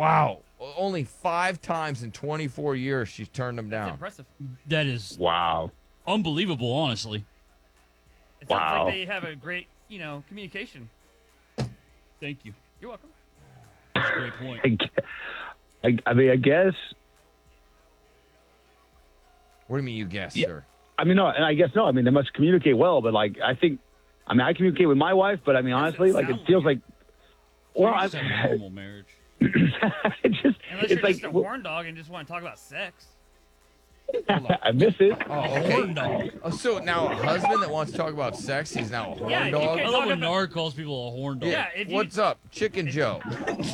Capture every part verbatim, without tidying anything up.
Wow. Only five times in twenty-four years she's turned him That's down. impressive. That is Wow. unbelievable, honestly. It sounds Wow. like they have a great, you know, communication. Thank you. You're welcome. That's a great point. I, gue- I, I mean, I guess. What do you mean you guess, Yeah. sir? I mean, no, and I guess no. I mean, they must communicate well, but like, I think, I mean, I communicate with my wife, but I mean, Doesn't honestly, like, sound it feels like, well, I, Just have a normal marriage. it just, Unless it's you're like, just a well, horn dog and just want to talk about sex. I miss it. Oh, okay. Horn dog. Oh, so now a husband that wants to talk about sex, he's now a horn Yeah, you dog? can- I love when Talk about- Nard calls people a horn dog. Yeah, if you- What's up, Chicken Joe?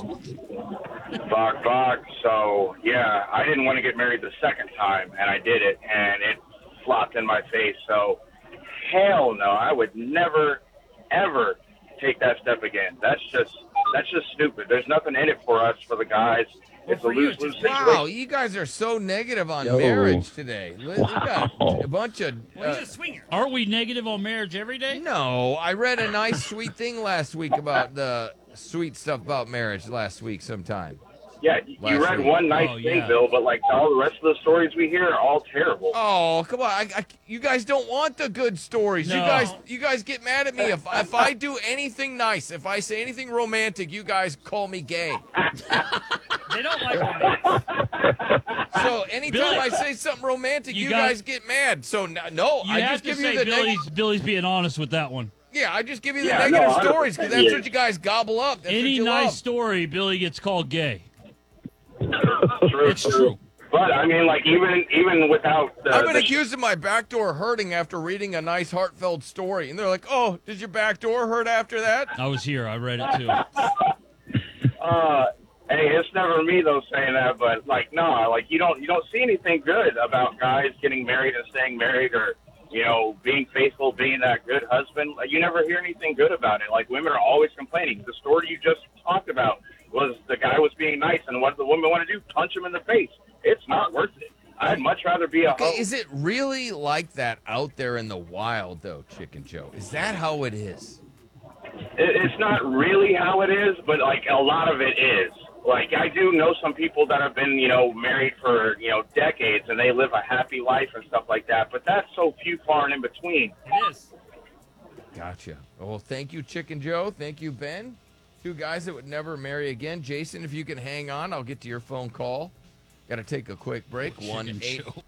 Fuck, fuck. So, yeah, I didn't want to get married the second time, and I did it, and it flopped in my face. So, hell no, I would never, ever take that step again. That's just, that's just stupid. There's nothing in it for us, for the guys. It's a for you, lose-lose it's situation. Wow, you guys are so negative on Yo. marriage today. We we got Wow. a bunch of. Well, uh, he's a swinger. Aren't we negative on marriage every day? no, I read a nice, sweet thing last week about the sweet stuff about marriage last week sometime. Yeah, you Last read week. one nice Oh, thing, yeah. Bill, but, like, all the rest of the stories we hear are all terrible. Oh, come on! I, I, you guys don't want the good stories. You No. guys, you guys get mad at me if if I do anything nice, if I say anything romantic, you guys call me gay. They don't like romance. So anytime Billy, I say something romantic, you you, got- guys get mad. So no, no You I have just to give say you the neg- Billy's, Billy's being honest with that one. yeah, I just give you the Yeah, no, negative one hundred stories because percent that's he what is. you guys gobble up. That's what Any you nice love. story, Billy gets called gay. True, It's true. But, I mean, like, even even without the... I've been the accused of my back door hurting after reading a nice heartfelt story, and they're like, "Oh, did your back door hurt after that?" I was here. I read it too. Uh, hey, it's never me though saying that, but like, no, like you don't you don't see anything good about guys getting married and staying married, or you know, being faithful, being that good husband. Like, you never hear anything good about it. Like, women are always complaining. The story you just talked about was the guy was being nice, and what did the woman want to do? Punch him in the face. It's not worth it. I'd much rather be a Okay, hoe. is it really like that out there in the wild, though, Chicken Joe? Is that how it is? It, it's not really how it is, but like a lot of it is. Like, I do know some people that have been, you know, married for, you know, decades, and they live a happy life and stuff like that. But that's so few, far and in between. It is. Gotcha. Well, thank you, Chicken Joe. Thank you, Ben. Two guys that would never marry again. Jason, if you can hang on, I'll get to your phone call. Got to take a quick break. One Chicken eight. show.